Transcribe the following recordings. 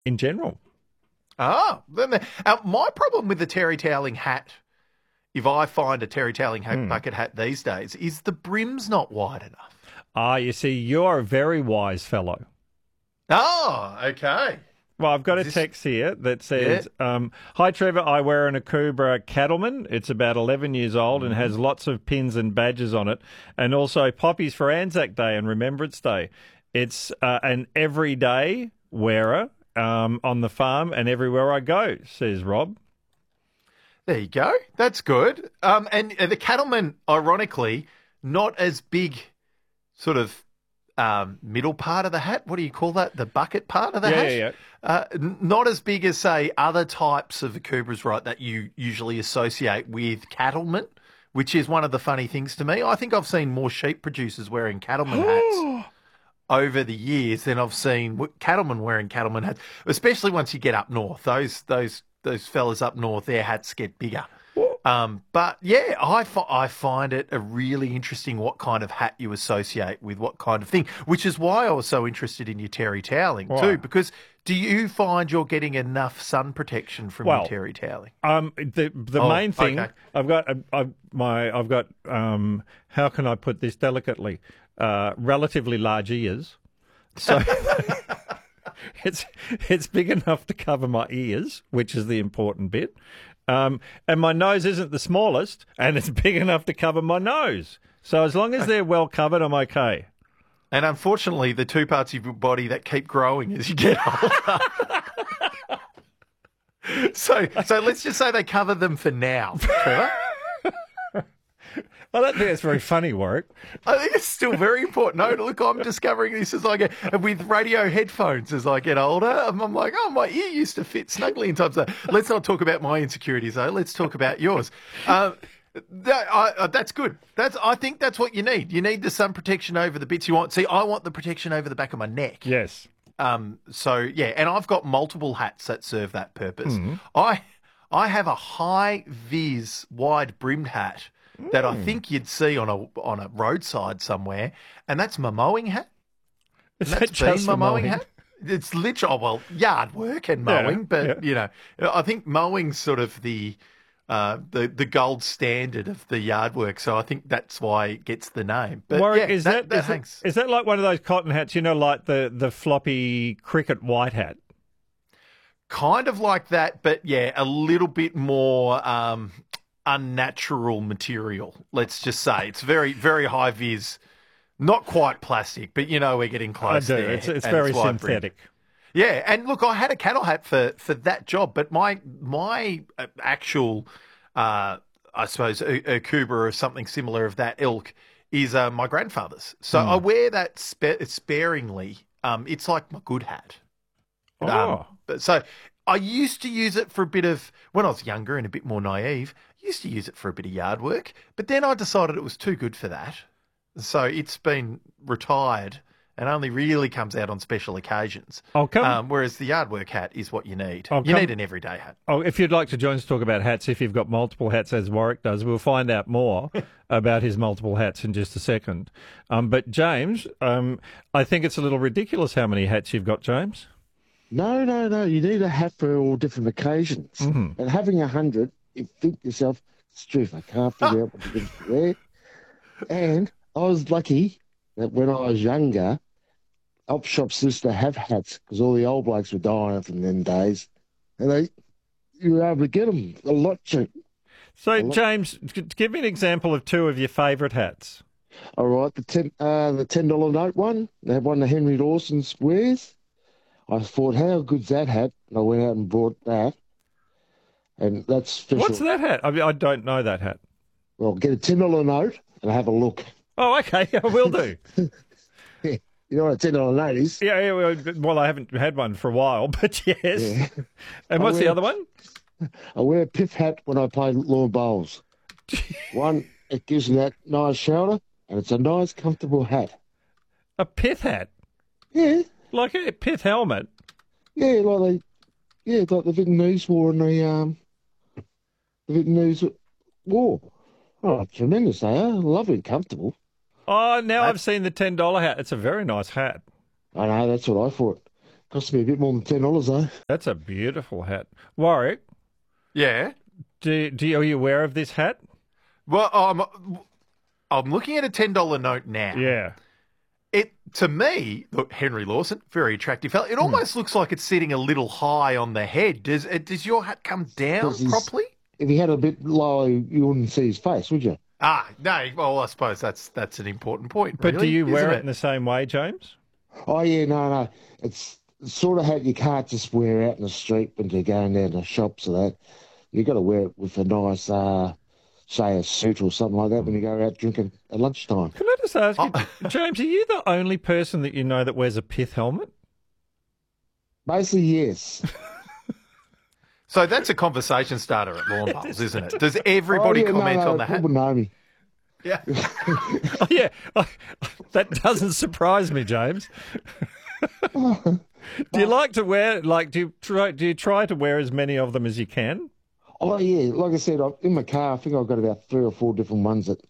in general. Ah, my problem with the terry toweling hat, if I find a terry toweling bucket hat these days, is the brim's not wide enough. Ah, you see, you're a very wise fellow. Oh, okay. Well, I've got a text here that says, Yeah. Hi, Trevor. I wear an Akubra Cattleman. It's about 11 years old and has lots of pins and badges on it, and also poppies for Anzac Day and Remembrance Day. It's an everyday wearer on the farm and everywhere I go, says Rob. There you go. That's good. And the cattleman, ironically, not as big sort of middle part of the hat. What do you call that? The bucket part of the hat? Yeah. Not as big as, say, other types of Akubras, right, that you usually associate with cattlemen, which is one of the funny things to me. I think I've seen more sheep producers wearing cattleman hats over the years than I've seen cattlemen wearing cattleman hats, especially once you get up north. Those fellas up north, their hats get bigger. But yeah, I find it a really interesting what kind of hat you associate with what kind of thing, which is why I was so interested in your terry toweling too, because do you find you're getting enough sun protection from your terry toweling? The main thing, okay. I've got how can I put this delicately? Relatively large ears. So it's big enough to cover my ears, which is the important bit. And my nose isn't the smallest, and it's big enough to cover my nose. So as long as they're well covered, I'm okay. And unfortunately, the two parts of your body that keep growing as you get older. So let's just say they cover them for now, Trevor. I don't think that's very funny, Warwick. I think it's still very important. No, look, I'm discovering this as I get with radio headphones as I get older. I'm like, oh, my ear used to fit snugly in times. Let's not talk about my insecurities, though. Let's talk about yours. That's good. I think that's what you need. You need the sun protection over the bits you want. See, I want the protection over the back of my neck. Yes. So yeah, and I've got multiple hats that serve that purpose. Mm-hmm. I have a high vis wide brimmed hat that I think you'd see on a roadside somewhere, and that's my mowing hat. Is that just my mowing hat? It's literally yard work and mowing, but you know, I think mowing's sort of the gold standard of the yard work, so I think that's why it gets the name. But Warwick, yeah, is that like one of those cotton hats? You know, like the floppy cricket white hat. Kind of like that, but yeah, a little bit more unnatural material. Let's just say it's very, very high vis, not quite plastic, but you know we're getting close. I do. There, it's very synthetic. Yeah, and look, I had a cattle hat for that job, but my actual, I suppose, a Akubra or something similar of that ilk is my grandfather's. So I wear that sparingly. It's like my good hat. So I used to use it for a bit of, when I was younger and a bit more naive, I used to use it for a bit of yard work, but then I decided it was too good for that. So it's been retired and only really comes out on special occasions. Whereas the yard work hat is what you need. You need an everyday hat. If you'd like to join us to talk about hats, if you've got multiple hats, as Warwick does, we'll find out more about his multiple hats in just a second. But James, I think it's a little ridiculous how many hats you've got, James. No. You need a hat for all different occasions. Mm-hmm. And having 100, you think to yourself, it's true, I can't figure out what to wear. And I was lucky that when I was younger, op shops used to have hats because all the old blokes were dying from them days. And you were able to get them a lot cheap. So, James, give me an example of two of your favourite hats. All right, the $10 note one. They have one that Henry Lawson wears. I thought, how good's that hat? And I went out and bought that. And that's special. What's that hat? I don't know that hat. Well, get a $10 note and have a look. Oh, okay. I will do. You know what a $10 note is? Yeah. Well, I haven't had one for a while, but yes. Yeah. And what's the other one? I wear a pith hat when I play lawn bowls. One, it gives you that nice shoulder, and it's a nice, comfortable hat. A pith hat? Yeah. Like a pith helmet? Yeah, like the Vietnamese wore in the Vietnamese war. Oh, tremendous they are. Lovely and comfortable. Oh, now I've seen the $10 hat. It's a very nice hat. I know, that's what I thought. Cost me a bit more than $10 though. That's a beautiful hat. Warwick, Yeah. are you aware of this hat? Well, I'm looking at a $10 note now. Yeah. To me, look, Henry Lawson, very attractive fella. It almost looks like it's sitting a little high on the head. Does your hat come down properly? If he had a bit lower, you wouldn't see his face, would you? No. Well, I suppose that's an important point. But really, do you wear isn't it in the same way, James? Oh, yeah, no. It's the sort of hat you can't just wear out in the street when you're going down to shops or that. You've got to wear it with a nice, say, a suit or something like that when you go out drinking at lunchtime. Can I just ask you, James, are you the only person that you know that wears a pith helmet? Basically, yes. So that's a conversation starter at Lawn Bowls, isn't it? Does everybody comment on the hat? People know me. Yeah. Oh, yeah. That doesn't surprise me, James. Do you like to wear, do you try to wear as many of them as you can? Oh, yeah. Like I said, in my car, I think I've got about 3 or 4 different ones that,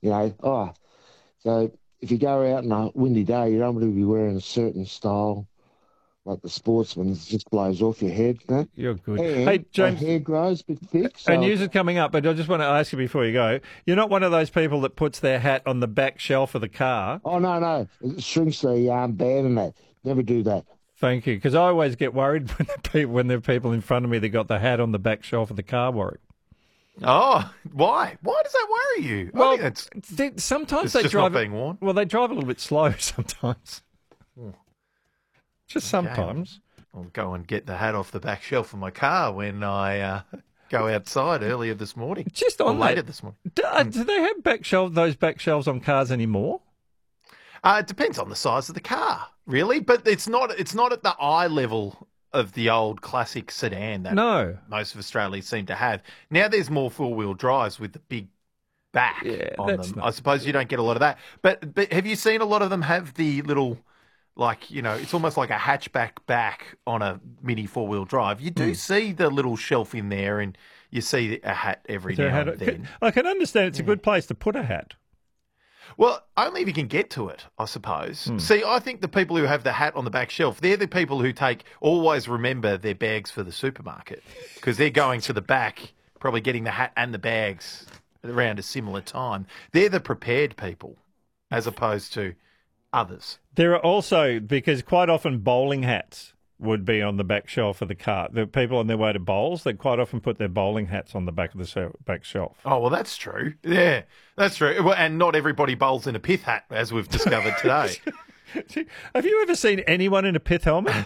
so if you go out on a windy day, you don't want to be wearing a certain style, like the sportsman, it just blows off your head. You know? You're good. And Hey, James. my hair grows a bit thick. So And news is coming up, but I just want to ask you before you go, you're not one of those people that puts their hat on the back shelf of the car. Oh, no. It shrinks the band and that. Never do that. Thank you, because I always get worried when there are people in front of me that got the hat on the back shelf of the car, Warwick. Oh, why? Why does that worry you? Well, I think sometimes it's they just drive not being worn. Well, they drive a little bit slow sometimes. Just sometimes. I'll go and get the hat off the back shelf of my car when I go outside earlier this morning. Just on later that, this morning. Do they have those back shelves on cars anymore? It depends on the size of the car, really, but it's not at the eye level of the old classic sedan that most of Australia seem to have. Now there's more four-wheel drives with the big back on them. I suppose you don't get a lot of that. But have you seen a lot of them have the little, it's almost like a hatchback back on a mini four-wheel drive. You do see the little shelf in there and you see a hat every now and then. I can understand it's a good place to put a hat. Well, only if you can get to it, I suppose. See, I think the people who have the hat on the back shelf, they're the people who always remember their bags for the supermarket because they're going to the back, probably getting the hat and the bags around a similar time. They're the prepared people as opposed to others. There are also, because quite often bowling hats would be on the back shelf of the car. The people on their way to bowls, they quite often put their bowling hats on the back of the back shelf. Oh, well, that's true. Yeah, that's true. Well, and not everybody bowls in a pith hat, as we've discovered today. Have you ever seen anyone in a pith helmet?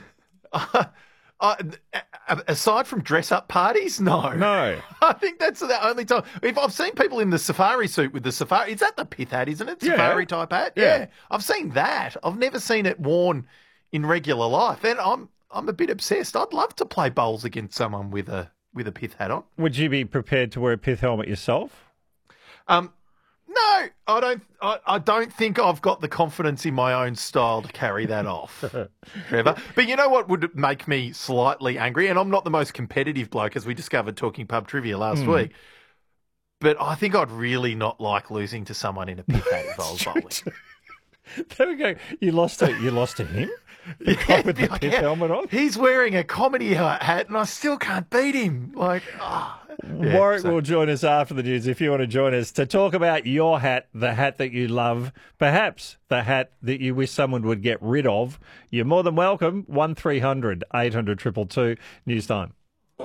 Aside from dress-up parties, no. No. I think that's the only time. If I've seen people in the safari suit with the safari, is that the pith hat, isn't it? Safari type hat? Yeah. I've seen that. I've never seen it worn in regular life. And I'm a bit obsessed. I'd love to play bowls against someone with a pith hat on. Would you be prepared to wear a pith helmet yourself? No, I don't think I've got the confidence in my own style to carry that off, Trevor. But you know what would make me slightly angry? And I'm not the most competitive bloke, as we discovered talking pub trivia last week. But I think I'd really not like losing to someone in a pith hat if I was bowling. There we go. You lost to him? The guy with the pith helmet on? He's wearing a comedy hat and I still can't beat him. Warwick will join us after the news if you want to join us to talk about your hat, the hat that you love, perhaps the hat that you wish someone would get rid of. You're more than welcome. 1300 800 222 News Time.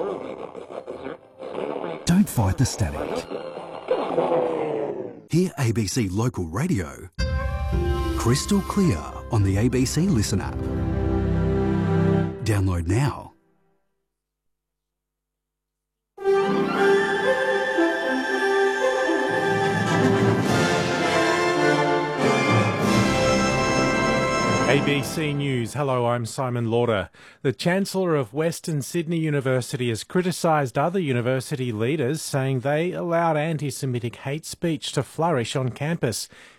Don't fight the static. Hear ABC Local Radio crystal clear on the ABC Listen app. Download now. ABC News. Hello, I'm Simon Lauder. The Chancellor of Western Sydney University has criticised other university leaders, saying they allowed anti-Semitic hate speech to flourish on campus.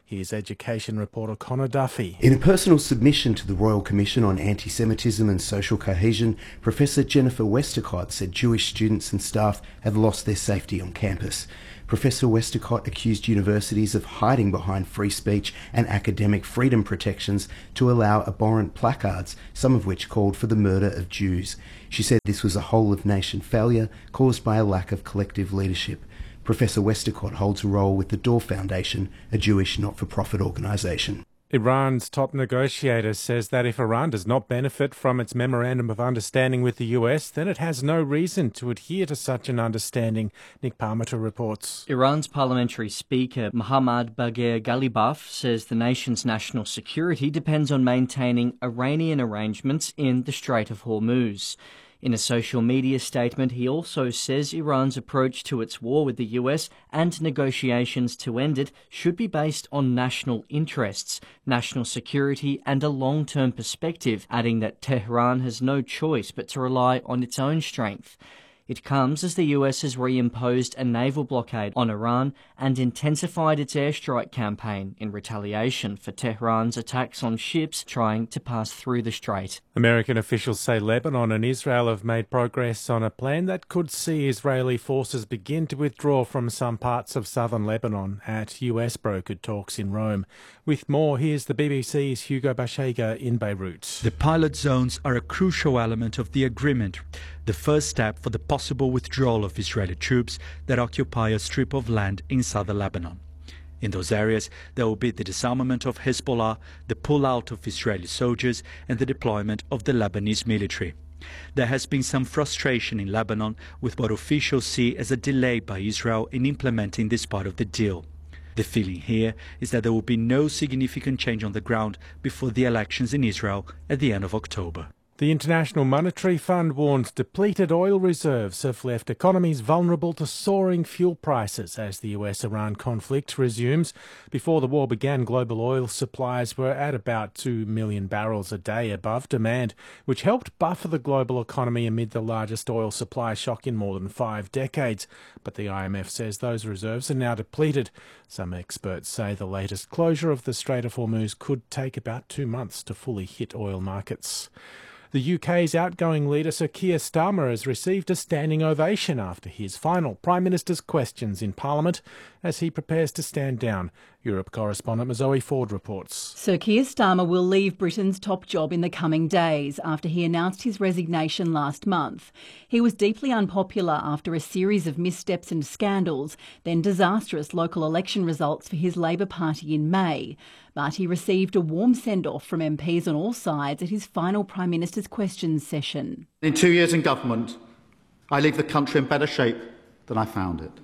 Here's education reporter Connor Duffy. In a personal submission to the Royal Commission on Anti-Semitism and Social Cohesion, Professor Jennifer Westacott said Jewish students and staff have lost their safety on campus. Professor Westacott accused universities of hiding behind free speech and academic freedom protections to allow abhorrent placards, some of which called for the murder of Jews. She said this was a whole-of-nation failure caused by a lack of collective leadership. Professor Westacott holds a role with the Door Foundation, a Jewish not-for-profit organisation. Iran's top negotiator says that if Iran does not benefit from its memorandum of understanding with the US, then it has no reason to adhere to such an understanding. Nick Parmiter reports. Iran's parliamentary speaker, Mohammad Bagher Ghalibaf, says the nation's national security depends on maintaining Iranian arrangements in the Strait of Hormuz. In a social media statement, he also says Iran's approach to its war with the US and negotiations to end it should be based on national interests, national security and a long-term perspective, adding that Tehran has no choice but to rely on its own strength. It comes as the US has reimposed a naval blockade on Iran and intensified its airstrike campaign in retaliation for Tehran's attacks on ships trying to pass through the strait. American officials say Lebanon and Israel have made progress on a plan that could see Israeli forces begin to withdraw from some parts of southern Lebanon at US-brokered talks in Rome. With more, here's the BBC's Hugo Bashega in Beirut. The pilot zones are a crucial element of the agreement, the first step for the possible withdrawal of Israeli troops that occupy a strip of land in southern Lebanon. In those areas, there will be the disarmament of Hezbollah, the pull-out of Israeli soldiers, and the deployment of the Lebanese military. There has been some frustration in Lebanon with what officials see as a delay by Israel in implementing this part of the deal. The feeling here is that there will be no significant change on the ground before the elections in Israel at the end of October. The International Monetary Fund warns depleted oil reserves have left economies vulnerable to soaring fuel prices as the US-Iran conflict resumes. Before the war began, global oil supplies were at about 2 million barrels a day above demand, which helped buffer the global economy amid the largest oil supply shock in more than 5 decades. But the IMF says those reserves are now depleted. Some experts say the latest closure of the Strait of Hormuz could take about 2 months to fully hit oil markets. The UK's outgoing leader, Sir Keir Starmer, has received a standing ovation after his final Prime Minister's questions in Parliament as he prepares to stand down. Europe correspondent Zoe Ford reports. Sir Keir Starmer will leave Britain's top job in the coming days after he announced his resignation last month. He was deeply unpopular after a series of missteps and scandals, then disastrous local election results for his Labour Party in May. But he received a warm send-off from MPs on all sides at his final Prime Minister's questions session. In 2 years in government, I leave the country in better shape than I found it.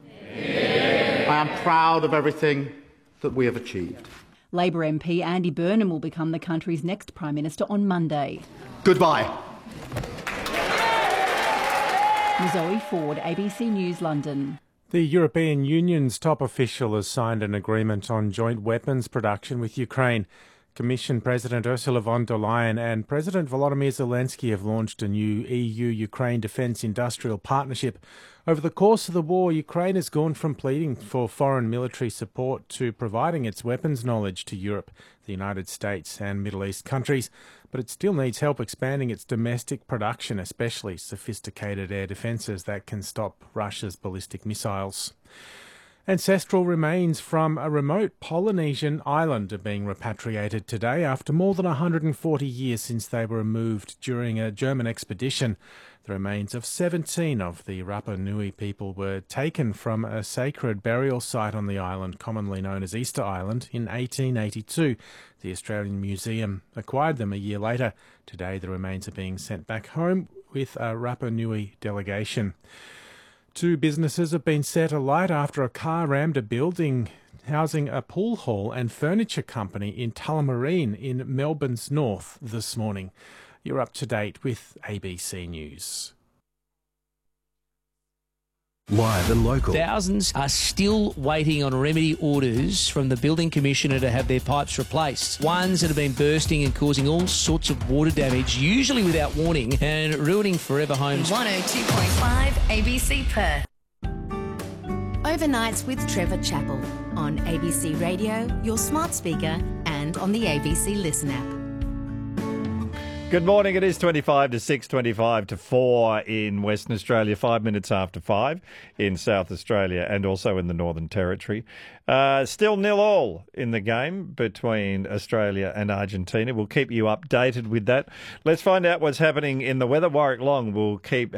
Yeah. I am proud of everything that we have achieved. Labour MP Andy Burnham will become the country's next Prime Minister on Monday. Goodbye. Zoe Ford, ABC News, London. The European Union's top official has signed an agreement on joint weapons production with Ukraine. Commission President Ursula von der Leyen and President Volodymyr Zelensky have launched a new EU-Ukraine defence industrial partnership. Over the course of the war, Ukraine has gone from pleading for foreign military support to providing its weapons knowledge to Europe, the United States and Middle East countries, but it still needs help expanding its domestic production, especially sophisticated air defences that can stop Russia's ballistic missiles. Ancestral remains from a remote Polynesian island are being repatriated today after more than 140 years since they were removed during a German expedition. The remains of 17 of the Rapa Nui people were taken from a sacred burial site on the island, commonly known as Easter Island, in 1882. The Australian Museum acquired them a year later. Today the remains are being sent back home with a Rapa Nui delegation. 2 businesses have been set alight after a car rammed a building housing a pool hall and furniture company in Tullamarine in Melbourne's north this morning. You're up to date with ABC News. Live and local. Thousands are still waiting on remedy orders from the building commissioner to have their pipes replaced. Ones that have been bursting and causing all sorts of water damage, usually without warning, and ruining forever homes. 102.5 ABC Perth. Overnights with Trevor Chappell. on ABC Radio, your smart speaker, and on the ABC Listen app. Good morning. It is 25 to 6, 25 to 4 in Western Australia, 5 minutes after 5 in South Australia and also in the Northern Territory. Still 0-0 in the game between Australia and Argentina. We'll keep you updated with that. Let's find out what's happening in the weather. Warwick Long will keep